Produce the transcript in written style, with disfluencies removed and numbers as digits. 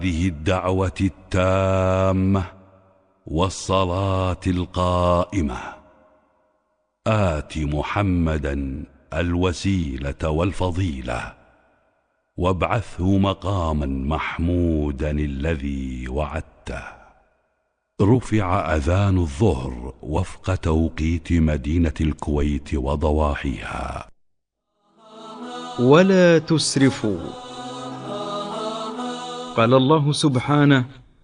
هذه الدعوة التامة والصلاة القائمة آت محمدا الوسيلة والفضيلة وابعثه مقاما محمودا الذي وعدته. رفع أذان الظهر وفق توقيت مدينة الكويت وضواحيها. ولا تسرفوا. قال الله سبحانه: